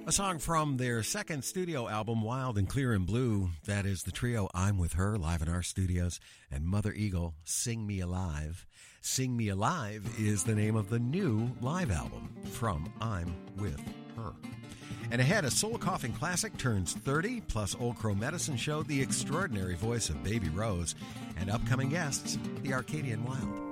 A song from their second studio album, Wild and Clear and Blue. That is the trio I'm With Her, live in our studios, and Mother Eagle, Sing Me Alive. Sing Me Alive is the name of the new live album from I'm With Her. And ahead, a soul coughing classic turns 30, plus Old Crow Medicine Show, the extraordinary voice of Baby Rose, and upcoming guests, the Arcadian Wild.